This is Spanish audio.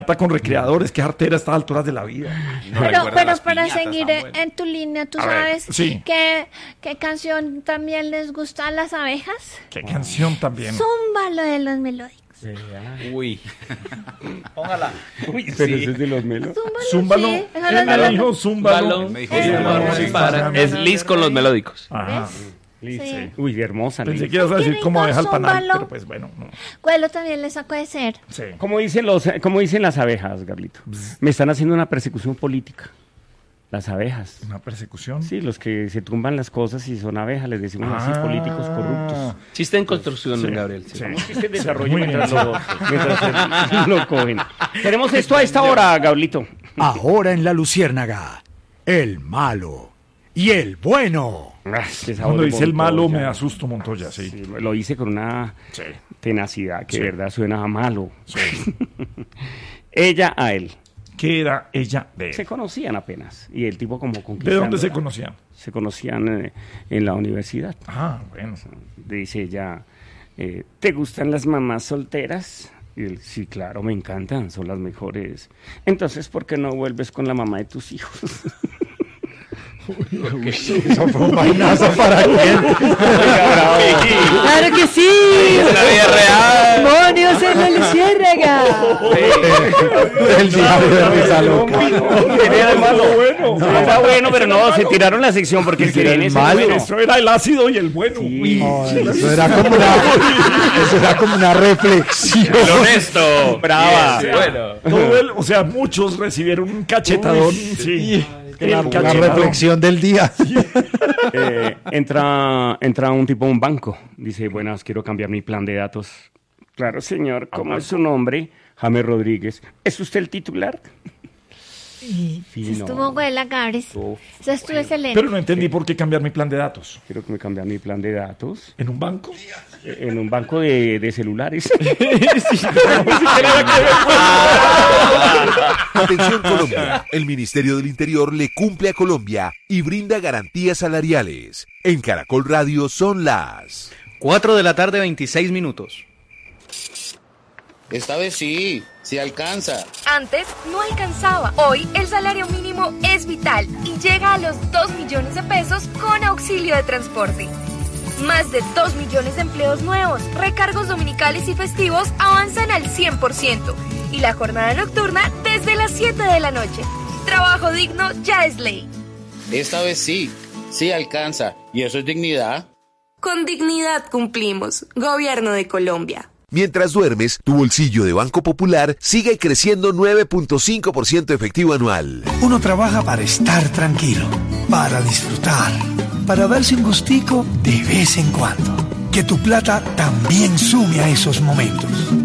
con recreadores, qué artera a estas alturas de la vida. Pero para seguir en tu línea, ¿tú sabes sí. qué canción también les gusta a las abejas? ¿Qué canción también? Zúmbalo de los melódicos. Uy. Póngala. Uy, Pero sí. ese es de los melos. Zúmbalo. Sí, ¿Quién me dijo zúmbalo? Me dijo Zúmbalo. es Liz con los melódicos. Ajá. Liz. Sí. Uy, hermosa. Pensé Liz. que ibas a decir Qué cómo rico, deja el panal, zúmbalo. pero pues bueno. No. Cuelo también les sacó de ser. Sí. Como dicen las abejas, Gablito. Me están haciendo una persecución política. Las abejas. Una persecución. Sí, los que se tumban las cosas y son abejas, les decimos así, políticos corruptos. Chiste en construcción, Sí. Gabriel. Sí. Un chiste en desarrollo Muy bien, mientras lo cogen. Tenemos esto a esta hora, Gablito. Ahora en La Luciérnaga, el malo y el bueno. Qué sabor Cuando de dice el malo Montoya. me asusto, Montoya, sí. Sí, lo hice con una Sí. tenacidad que Sí. de verdad suena a malo. Sí. Ella a él. ¿Qué era ella de Se él? conocían apenas. Y el tipo como ¿De conquistando. dónde se conocían? Se conocían en la universidad. Ah, bueno. Dice ella, ¿te gustan las mamás solteras? Y él, sí, claro, me encantan, son las mejores. Entonces, ¿por qué no vuelves con la mamá de tus hijos? Eso fue un vainazo para quién. ¡Claro que sí! Es la vida real. ¡Demonios en la luciérnaga! El diablo de risa loca. Era malo. No, está bueno, pero no, se tiraron la sección porque el que viene es el malo. bueno. Eso era el ácido y el bueno. Uy. Eso era como una reflexión. El honesto. Brava. Yes, bueno. O sea, muchos recibieron un cachetadón. Sí. Una Cachetadón. reflexión del día. Entra un tipo a un banco. Dice, buenas, quiero cambiar mi plan de datos. Claro, señor, ¿cómo es su nombre? James Rodríguez. ¿Es usted el titular? Se Fino. estuvo Güela Gares. Uf, Eso estuvo excelente. Pero no entendí por qué cambiar mi plan de datos. quiero que me cambie mi plan de datos. ¿En un banco? En un banco de celulares. Atención Colombia, el Ministerio del Interior le cumple a Colombia y brinda garantías salariales. En Caracol Radio son las 4 de la tarde, 26 minutos. Esta vez sí alcanza. Antes no alcanzaba. Hoy el salario mínimo es vital y llega a los 2 millones de pesos con auxilio de transporte. Más de 2 millones de empleos nuevos, recargos dominicales y festivos avanzan al 100% y la jornada nocturna desde las 7 de la noche. Trabajo digno ya es ley. Esta vez sí alcanza. ¿Y eso es dignidad? Con dignidad cumplimos. Gobierno de Colombia. Mientras duermes, tu bolsillo de Banco Popular sigue creciendo 9.5% efectivo anual. Uno trabaja para estar tranquilo, para disfrutar, para darse un gustico de vez en cuando. Que tu plata también sume a esos momentos.